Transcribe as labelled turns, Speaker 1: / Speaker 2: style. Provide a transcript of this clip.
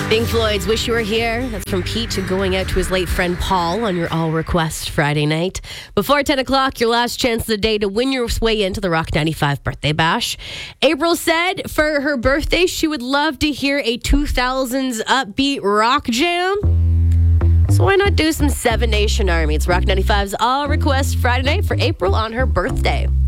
Speaker 1: Pink Floyd's Wish You Were Here. That's from Pete going out to his late friend Paul on your all request Friday night. Before 10 o'clock, your last chance of the day to win your way into the Rock 95 birthday bash. April said for her birthday, she would love to hear a 2000s upbeat rock jam. So why not do some Seven Nation Army? It's Rock 95's all request Friday night for April on her birthday.